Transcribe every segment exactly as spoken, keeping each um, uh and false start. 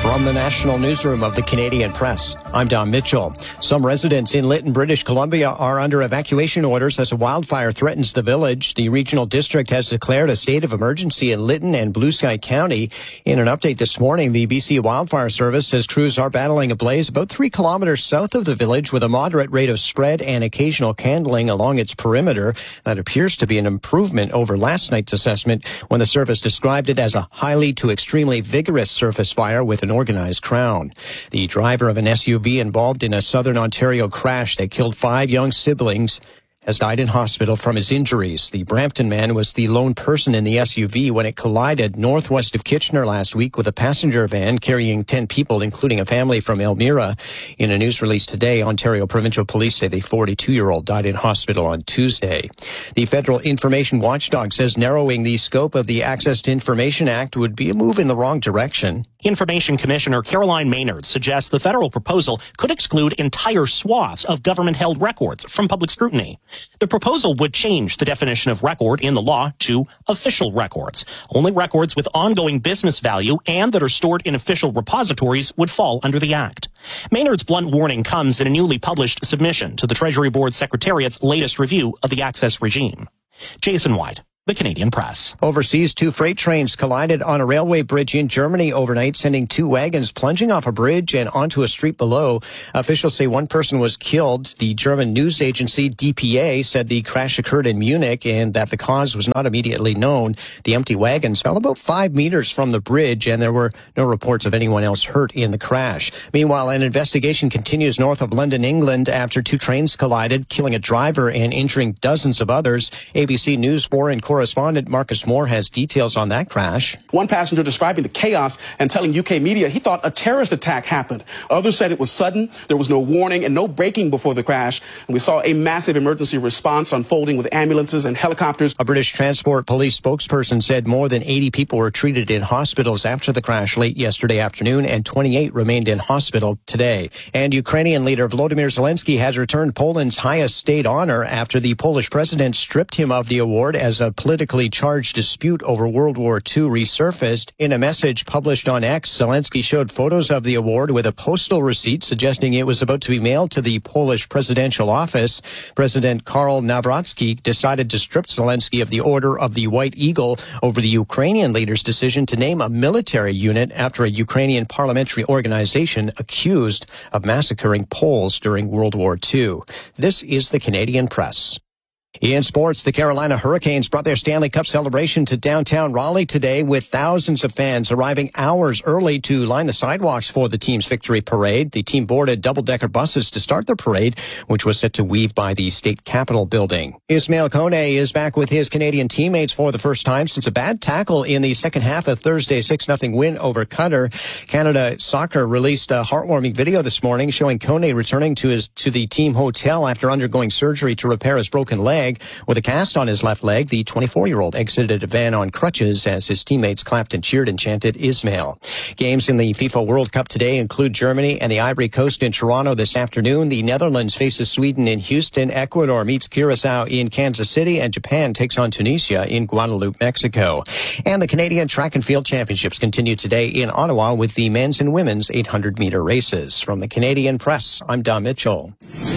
From the National Newsroom of the Canadian Press, I'm Don Mitchell. Some residents in Lytton, British Columbia are under evacuation orders as a wildfire threatens the village. The regional district has declared a state of emergency in Lytton and Blue Sky County. In an update this morning, the B C Wildfire Service says crews are battling a blaze about three kilometers south of the village with a moderate rate of spread and occasional candling along its perimeter. That appears to be an improvement over last night's assessment when the service described it as a highly to extremely vigorous surface fire with an organized crown. The driver of an S U V involved in a southern Ontario crash that killed five young siblings has died in hospital from his injuries. The Brampton man was the lone person in the S U V when it collided northwest of Kitchener last week with a passenger van carrying ten people, including a family from Elmira. In a news release today, Ontario Provincial Police say the forty-two-year-old died in hospital on Tuesday. The Federal Information Watchdog says narrowing the scope of the Access to Information Act would be a move in the wrong direction. Information Commissioner Caroline Maynard suggests the federal proposal could exclude entire swaths of government-held records from public scrutiny. The proposal would change the definition of record in the law to official records. Only records with ongoing business value and that are stored in official repositories would fall under the Act. Maynard's blunt warning comes in a newly published submission to the Treasury Board Secretariat's latest review of the access regime. Jason White, The Canadian Press. Overseas, two freight trains collided on a railway bridge in Germany overnight, sending two wagons plunging off a bridge and onto a street below. Officials say one person was killed. The German news agency D P A said the crash occurred in Munich and that the cause was not immediately known. The empty wagons fell about five meters from the bridge, and there were no reports of anyone else hurt in the crash. Meanwhile, an investigation continues north of London, England, after two trains collided, killing a driver and injuring dozens of others. A B C News foreign correspondent Marcus Moore has details on that crash. One passenger describing the chaos and telling U K media he thought a terrorist attack happened. Others said it was sudden, there was no warning and no braking before the crash. And we saw a massive emergency response unfolding with ambulances and helicopters. A British Transport Police spokesperson said more than eighty people were treated in hospitals after the crash late yesterday afternoon, and twenty-eight remained in hospital today. And Ukrainian leader Volodymyr Zelensky has returned Poland's highest state honor after the Polish president stripped him of the award as a politically charged dispute over World War Two resurfaced. In a message published on X, Zelensky showed photos of the award with a postal receipt suggesting it was about to be mailed to the Polish presidential office. President Karol Nawrocki decided to strip Zelensky of the Order of the White Eagle over the Ukrainian leader's decision to name a military unit after a Ukrainian parliamentary organization accused of massacring Poles during World War Two. This is the Canadian Press. In sports, the Carolina Hurricanes brought their Stanley Cup celebration to downtown Raleigh today, with thousands of fans arriving hours early to line the sidewalks for the team's victory parade. The team boarded double-decker buses to start the parade, which was set to weave by the state capitol building. Ismail Kone is back with his Canadian teammates for the first time since a bad tackle in the second half of Thursday's six nothing win over Qatar. Canada Soccer released a heartwarming video this morning showing Kone returning to his to the team hotel after undergoing surgery to repair his broken leg. With a cast on his left leg, the twenty-four-year-old exited a van on crutches as his teammates clapped and cheered and chanted Ismail. Games in the FIFA World Cup today include Germany and the Ivory Coast in Toronto this afternoon. The Netherlands faces Sweden in Houston. Ecuador meets Curacao in Kansas City, and Japan takes on Tunisia in Guadalupe, Mexico. And the Canadian Track and Field Championships continue today in Ottawa with the men's and women's eight hundred meter races. From the Canadian Press, I'm Don Mitchell.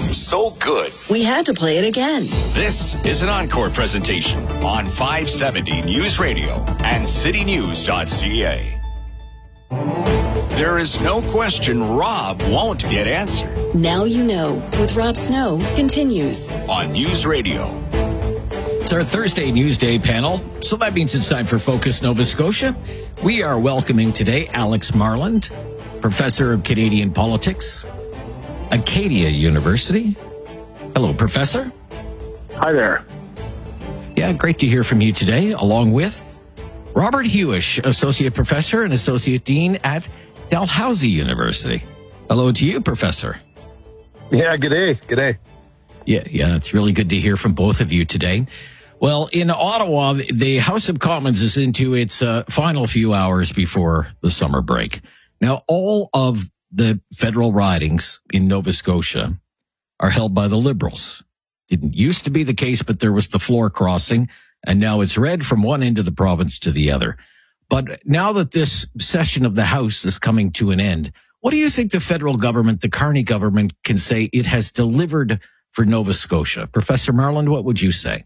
So good, we had to play it again. This is an encore presentation on five seventy News Radio and city news dot c a. There is no question Rob won't get answered. Now you know with Rob Snow continues on News Radio. It's our Thursday Newsday panel, so that means it's time for Focus Nova Scotia. We are welcoming today Alex Marland, Professor of Canadian Politics, Acadia University. Hello, Professor. Hi there. Yeah, great to hear from you today, along with Robert Hewish, Associate Professor and Associate Dean at Dalhousie University. Hello to you, Professor. Yeah, good day. Good day. Yeah, yeah, it's really good to hear from both of you today. Well, in Ottawa, the House of Commons is into its uh, final few hours before the summer break. Now, all of the federal ridings in Nova Scotia are held by the Liberals. Didn't used to be the case, but there was the floor crossing, and now it's red from one end of the province to the other. But now that this session of the House is coming to an end, what do you think the federal government, the Carney government, can say it has delivered for Nova Scotia? Professor Marland, what would you say?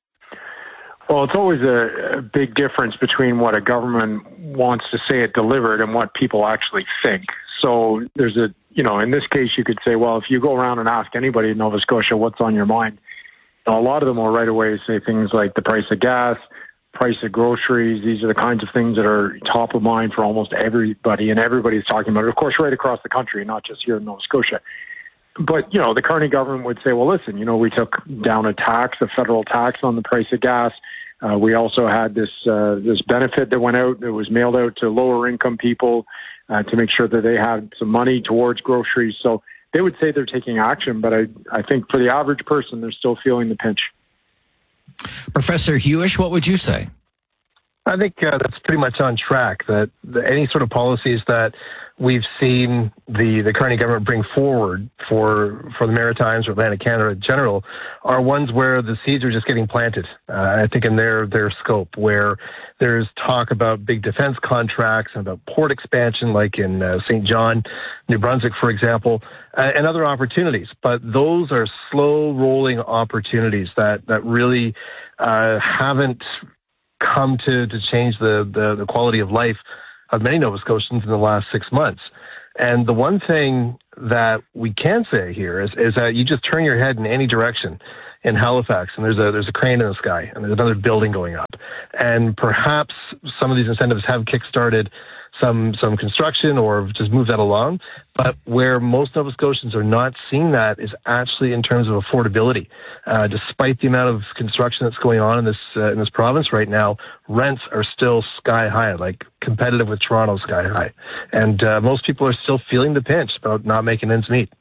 Well, it's always a, a big difference between what a government wants to say it delivered and what people actually think. So there's a, you know, in this case, you could say, well, if you go around and ask anybody in Nova Scotia what's on your mind, a lot of them will right away say things like the price of gas, price of groceries. These are the kinds of things that are top of mind for almost everybody, and everybody's talking about it, of course, right across the country, not just here in Nova Scotia. But, you know, the Carney government would say, well, listen, you know, we took down a tax, a federal tax on the price of gas. Uh, we also had this uh, this benefit that went out, that was mailed out to lower income people uh, to make sure that they had some money towards groceries. So they would say they're taking action, but I, I think for the average person, they're still feeling the pinch. Professor Hewish, what would you say? I think uh, that's pretty much on track, that the, any sort of policies that we've seen the, the Carney government bring forward for for the Maritimes or Atlantic Canada in general are ones where the seeds are just getting planted. Uh, I think in their, their scope, where there's talk about big defense contracts and about port expansion, like in uh, Saint John, New Brunswick, for example, uh, and other opportunities. But those are slow-rolling opportunities that, that really uh, haven't come to, to change the, the, the quality of life of many Nova Scotians in the last six months. And the one thing that we can say here is, is that you just turn your head in any direction in Halifax, and there's a there's a crane in the sky, and there's another building going up. And perhaps some of these incentives have kickstarted some some construction or just moved that along. But where most Nova Scotians are not seeing that is actually in terms of affordability. Uh, despite the amount of construction that's going on in this uh, in this province right now, rents are still sky high, like competitive with Toronto sky high. And uh, most people are still feeling the pinch about not making ends meet.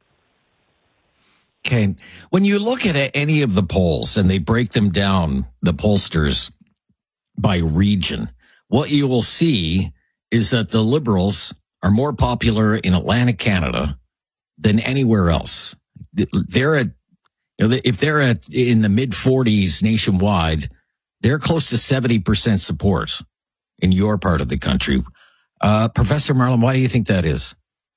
Okay. When you look at any of the polls and they break them down, the pollsters by region, what you will see is that the Liberals are more popular in Atlantic Canada than anywhere else. They're at, you know, if they're at in the mid forties nationwide, they're close to seventy percent support in your part of the country. Uh, Professor Marland, why do you think that is?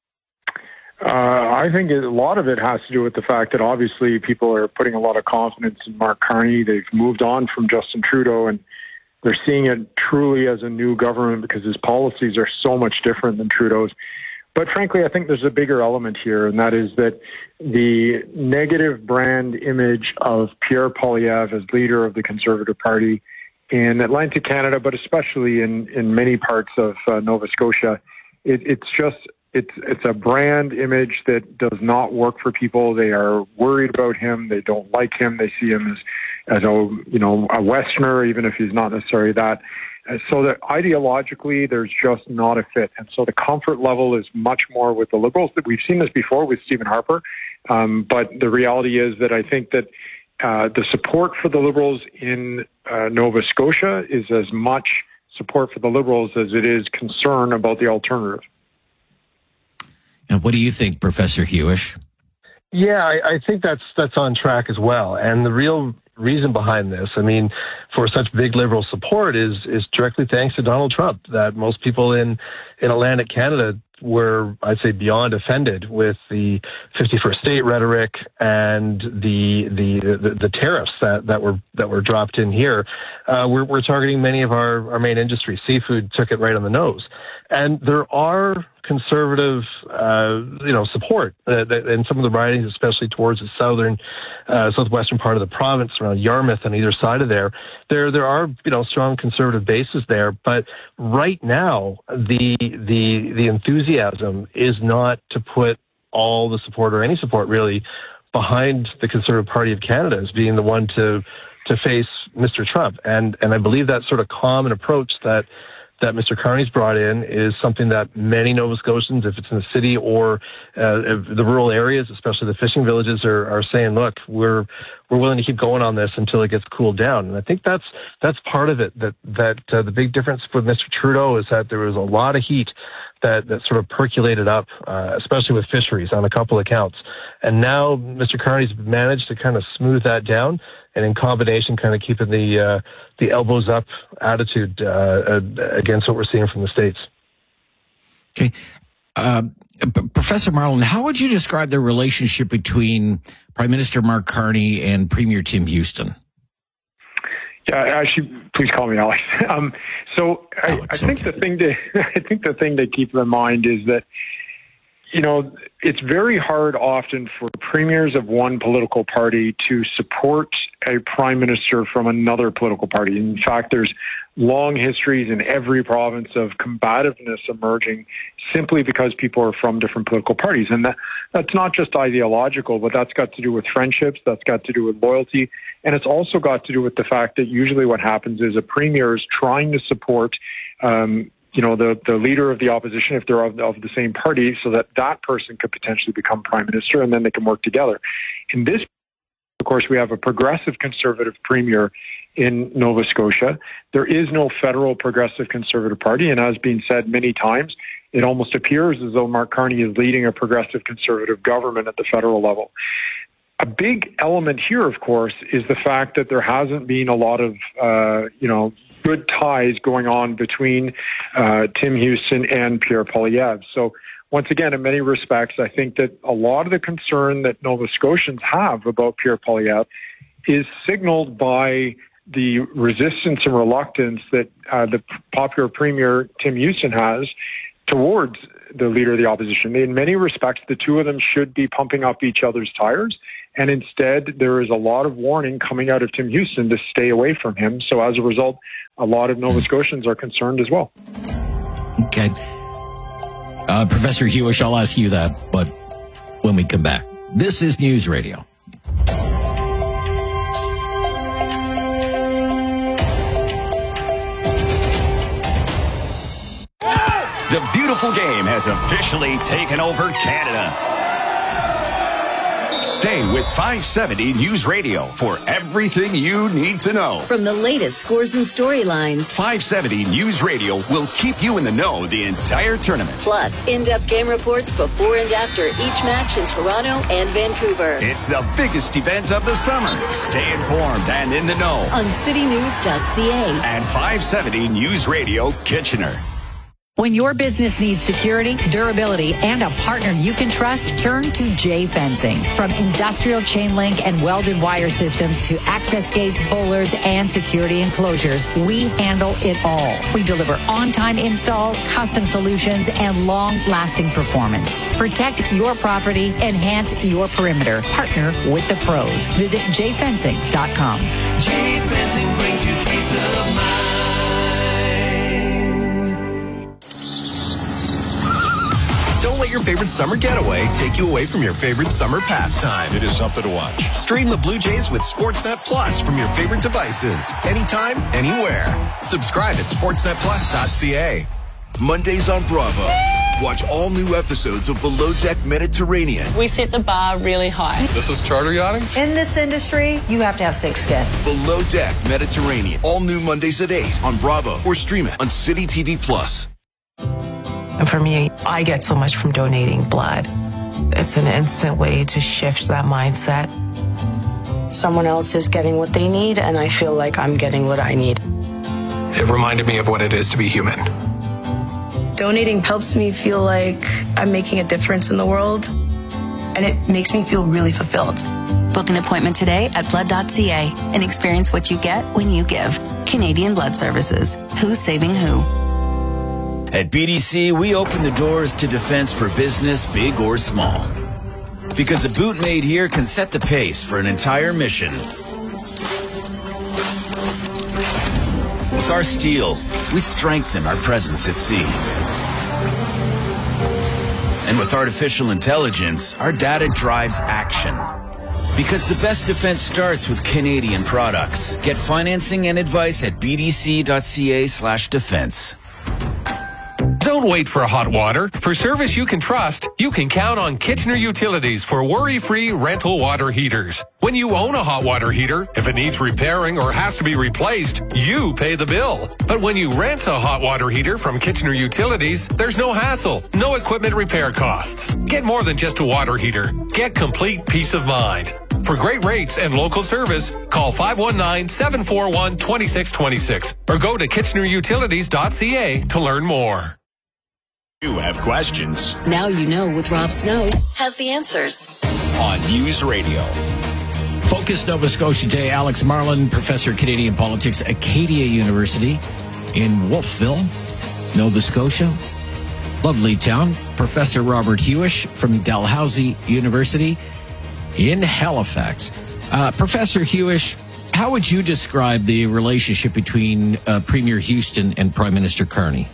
Uh, I think a lot of it has to do with the fact that obviously people are putting a lot of confidence in Mark Carney. They've moved on from Justin Trudeau, and they're seeing it truly as a new government because his policies are so much different than Trudeau's. But frankly, I think there's a bigger element here, and that is that the negative brand image of Pierre Poilievre as leader of the Conservative Party in Atlantic Canada, but especially in, in many parts of uh, Nova Scotia, it, it's just it's it's a brand image that does not work for people. They are worried about him. They don't like him. They see him as as a you know a Westerner, even if he's not necessarily that. And so that ideologically, there's just not a fit. And so the comfort level is much more with the Liberals. That we've seen this before with Stephen Harper, um, but the reality is that I think that uh, the support for the Liberals in uh, Nova Scotia is as much support for the Liberals as it is concern about the alternative. And what do you think, Professor Hewish? Yeah, I, I think that's that's on track as well. And the real reason behind this, I mean, for such big Liberal support is is directly thanks to Donald Trump, that most people in, in Atlantic Canada were, I'd say, beyond offended with the fifty-first state rhetoric and the the the, the tariffs that, that were that were dropped in here. Uh, we're, we're targeting many of our, our main industries. Seafood took it right on the nose. And there are conservative, uh, you know, support uh, in some of the ridings, especially towards the southern, uh, southwestern part of the province, around Yarmouth on either side of there. There, there are, you know, strong conservative bases there. But right now, the the the enthusiasm is not to put all the support or any support really behind the Conservative Party of Canada as being the one to to face Mister Trump. And and I believe that sort of common approach that. that Mister Carney's brought in is something that many Nova Scotians, if it's in the city or uh, the rural areas, especially the fishing villages, are, are saying, look, we're we're willing to keep going on this until it gets cooled down. And I think that's that's part of it, that, that uh, the big difference with Mister Trudeau is that there was a lot of heat that, that sort of percolated up, uh, especially with fisheries on a couple of counts. And now Mister Carney's managed to kind of smooth that down, and in combination kind of keeping the uh, the elbows up attitude uh, against what we're seeing from the States. Okay. Uh, Professor Marlin, how would you describe the relationship between Prime Minister Mark Carney and Premier Tim Houston? Yeah, actually, please call me Alex. Um, so Alex, I, I think okay. the thing to I think the thing to keep in mind is that, you know, it's very hard often for premiers of one political party to support a prime minister from another political party. In fact, there's long histories in every province of combativeness emerging simply because people are from different political parties. And that, that's not just ideological, but that's got to do with friendships, that's got to do with loyalty, and it's also got to do with the fact that usually what happens is a premier is trying to support um, you know, the, the leader of the opposition, if they're of, of the same party, so that that person could potentially become prime minister, and then they can work together. In this, of course, we have a progressive conservative premier in Nova Scotia. There is no federal progressive conservative party, and as been said many times, it almost appears as though Mark Carney is leading a progressive conservative government at the federal level. A big element here, of course, is the fact that there hasn't been a lot of, uh, you know, good ties going on between uh, Tim Houston and Pierre Poilievre. So once again, in many respects, I think that a lot of the concern that Nova Scotians have about Pierre Poilievre is signaled by the resistance and reluctance that uh, the popular Premier Tim Houston has towards the leader of the opposition. In many respects, the two of them should be pumping up each other's tires. And instead, there is a lot of warning coming out of Tim Houston to stay away from him. So as a result, a lot of Nova Scotians are concerned as well. Okay. Uh, Professor Hewish, I'll ask you that, but when we come back. This is News Radio. The beautiful game has officially taken over Canada. Stay with five seventy News Radio for everything you need to know. From the latest scores and storylines, five seventy News Radio will keep you in the know the entire tournament. Plus, in-depth game reports before and after each match in Toronto and Vancouver. It's the biggest event of the summer. Stay informed and in the know on city news dot c a and five seventy News Radio Kitchener. When your business needs security, durability, and a partner you can trust, turn to J Fencing. From industrial chain link and welded wire systems to access gates, bollards, and security enclosures, we handle it all. We deliver on-time installs, custom solutions, and long-lasting performance. Protect your property, enhance your perimeter. Partner with the pros. Visit j fencing dot com. J Fencing brings you peace of mind. Don't let your favorite summer getaway take you away from your favorite summer pastime. It is something to watch. Stream the Blue Jays with Sportsnet Plus from your favorite devices. Anytime, anywhere. Subscribe at sportsnet plus dot c a. Mondays on Bravo. Watch all new episodes of Below Deck Mediterranean. We set the bar really high. This is charter yachting? In this industry, you have to have thick skin. Below Deck Mediterranean. All new Mondays at eight on Bravo or stream it on City T V Plus. And for me, I get so much from donating blood. It's an instant way to shift that mindset. Someone else is getting what they need, and I feel like I'm getting what I need. It reminded me of what it is to be human. Donating helps me feel like I'm making a difference in the world, and it makes me feel really fulfilled. Book an appointment today at blood dot c a and experience what you get when you give. Canadian Blood Services. Who's saving who? At B D C, we open the doors to defense for business, big or small. Because a boot made here can set the pace for an entire mission. With our steel, we strengthen our presence at sea. And with artificial intelligence, our data drives action. Because the best defense starts with Canadian products. Get financing and advice at b d c dot c a slash defense. Don't wait for hot water. For service you can trust, you can count on Kitchener Utilities for worry-free rental water heaters. When you own a hot water heater, if it needs repairing or has to be replaced, you pay the bill. But when you rent a hot water heater from Kitchener Utilities, there's no hassle, no equipment repair costs. Get more than just a water heater. Get complete peace of mind. For great rates and local service, call five one nine, seven four one, two six two six or go to kitchener utilities dot c a to learn more. You have questions Now you know with Rob Snow has the answers. on News Radio. Focus Nova Scotia Day. Alex Marlin, professor of Canadian politics, Acadia University in Wolfville, Nova Scotia. Lovely town. Professor Robert Hewish from Dalhousie University in Halifax. Uh, Professor Hewish, how would you describe the relationship between uh, Premier Houston and Prime Minister Carney?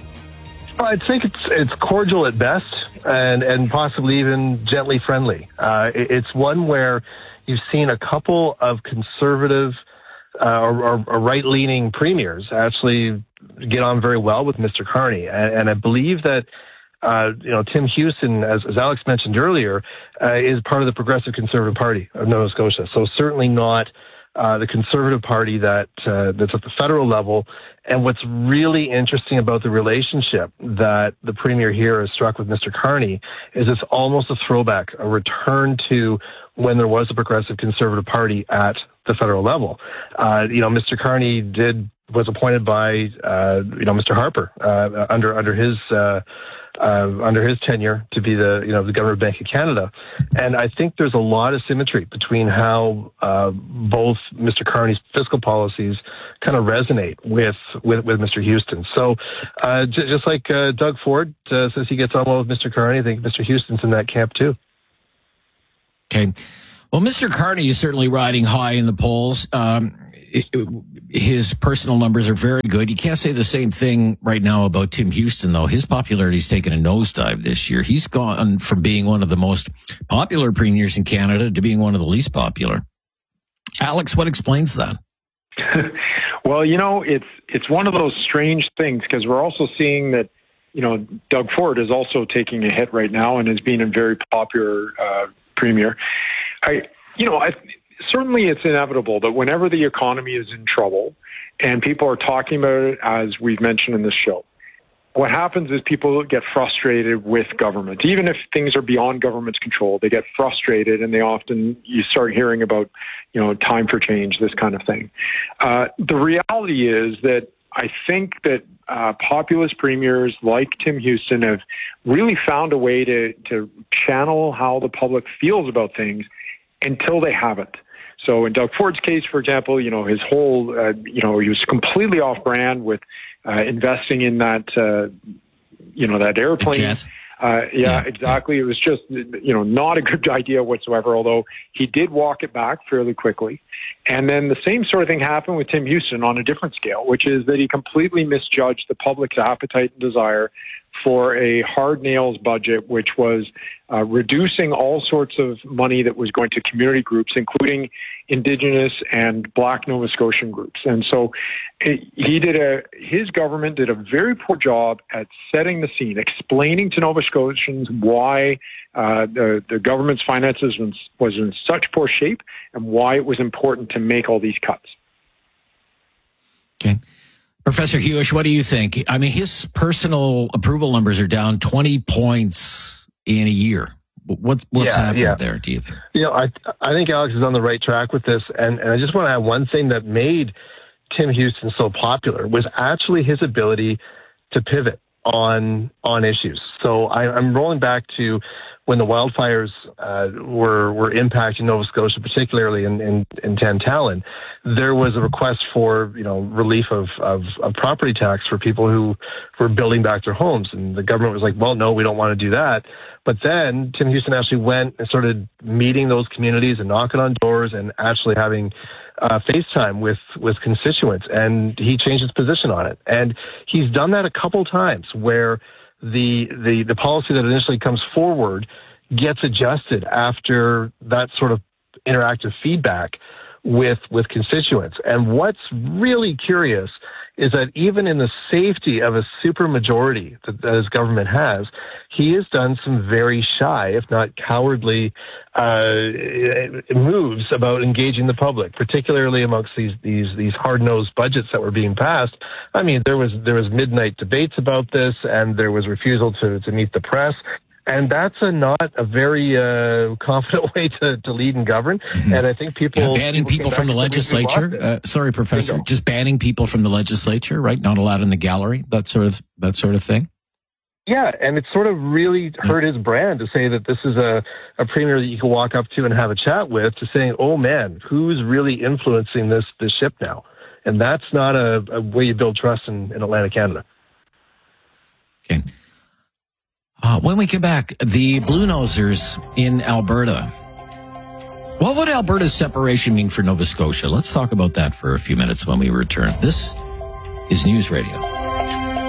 I think it's it's cordial at best, and and possibly even gently friendly. Uh, it, it's one where you've seen a couple of conservative uh, or, or, or right-leaning premiers actually get on very well with Mister Carney, and, and I believe that uh, you know Tim Houston, as, as Alex mentioned earlier, uh, is part of the Progressive Conservative Party of Nova Scotia, so certainly not Uh, the Conservative Party that uh, that's at the federal level. And what's really interesting about the relationship that the Premier here has struck with Mister Carney is it's almost a throwback, a return to when there was a Progressive Conservative Party at the federal level. Uh, you know, Mister Carney did was appointed by uh, you know Mister Harper uh, under under his. Uh, Uh, under his tenure to be the, you know, the Governor of Bank of Canada. And I think there's a lot of symmetry between how uh, both Mister Carney's fiscal policies kind of resonate with, with, with Mister Houston. So uh, j- just like uh, Doug Ford uh, says he gets on well with Mister Carney, I think Mister Houston's in that camp too. Okay. Well, Mister Carney is certainly riding high in the polls. Um, it, it, his personal numbers are very good. You can't say the same thing right now about Tim Houston, though. His popularity's taken a nosedive this year. He's gone from being one of the most popular premiers in Canada to being one of the least popular. Alex, what explains that? Well, you know, it's it's one of those strange things because we're also seeing that, you know, Doug Ford is also taking a hit right now and is being a very popular uh, premier. I, you know, I. Certainly it's inevitable that whenever the economy is in trouble and people are talking about it, as we've mentioned in this show, what happens is people get frustrated with government. Even if things are beyond government's control, they get frustrated and they often, you start hearing about, you know, time for change, this kind of thing. Uh, the reality is that I think that uh, populist premiers like Tim Houston have really found a way to, to channel how the public feels about things until they haven't. So in Doug Ford's case, for example, you know, his whole, uh, you know, he was completely off brand with uh, investing in that, uh, you know, that airplane. Uh, yeah, yeah, exactly. It was just, you know, not a good idea whatsoever, although he did walk it back fairly quickly. And then the same sort of thing happened with Tim Houston on a different scale, which is that he completely misjudged the public's appetite and desire for a hard nails budget, which was uh, reducing all sorts of money that was going to community groups, including Indigenous and Black Nova Scotian groups. And so it, he did a, his government did a very poor job at setting the scene, explaining to Nova Scotians why uh, the, the government's finances was, was in such poor shape and why it was important to make all these cuts. Okay. Professor Hewish, what do you think? I mean, his personal approval numbers are down twenty points in a year. What, what's yeah, happened yeah. there, do you think? You know, I I think Alex is on the right track with this. And, and I just want to add one thing that made Tim Houston so popular was actually his ability to pivot on on issues. So I, I'm rolling back to when the wildfires uh, were were impacting Nova Scotia, particularly in, in, in Tantallon. There was a request for, you know, relief of, of, of property tax for people who were building back their homes. And the government was like, well, no, we don't want to do that. But then Tim Houston actually went and started meeting those communities and knocking on doors and actually having uh, FaceTime with, with constituents. And he changed his position on it. And he's done that a couple times where the, the, the policy that initially comes forward gets adjusted after that sort of interactive feedback with with constituents. And what's really curious is that even in the safety of a supermajority that, that his government has, he has done some very shy, if not cowardly, uh, moves about engaging the public, particularly amongst these these these hard-nosed budgets that were being passed. I mean, there was there was midnight debates about this, and there was refusal to to meet the press. And that's a not a very uh, confident way to, to lead and govern. Mm-hmm. And I think people... Yeah, banning people, people from the legislature. Uh, sorry, Professor. Bingo. Just banning people from the legislature, right? Not allowed in the gallery, that sort of that sort of thing. Yeah, and it sort of really hurt his brand to say that this is a, a premier that you can walk up to and have a chat with, to saying, oh, man, who's really influencing this, this ship now? And that's not a, a way you build trust in, in Atlantic Canada. Okay. Uh, when we get back, the Blue Nosers in Alberta. What would Alberta's separation mean for Nova Scotia? Let's talk about that for a few minutes when we return. This is News Radio.